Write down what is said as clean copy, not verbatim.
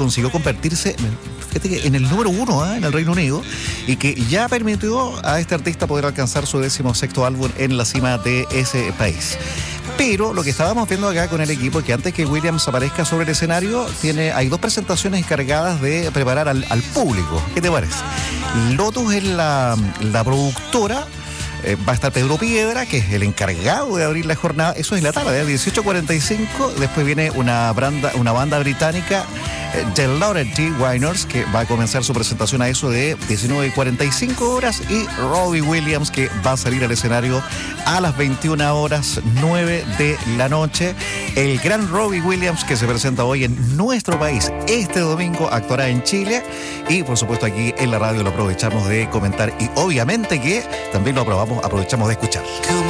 consiguió convertirse, fíjate que en el número 1 en el Reino Unido, y que ya permitió a este artista poder alcanzar su 16º álbum en la cima de ese país. Pero lo que estábamos viendo acá con el equipo es que antes que Williams aparezca sobre el escenario, hay 2 presentaciones encargadas de preparar al público. ¿Qué te parece? Lotus es la productora. Va a estar Pedro Piedra, que es el encargado de abrir la jornada. Eso es la tarde, 18:45. Después viene una banda británica, The Laurenti Winers, que va a comenzar su presentación a eso de 19:45. Y Robbie Williams, que va a salir al escenario a las 21:09 de la noche. El gran Robbie Williams, que se presenta hoy en nuestro país. Este domingo actuará en Chile. Y por supuesto aquí en la radio lo aprovechamos de comentar. Y obviamente que también lo aprovechamos de escuchar.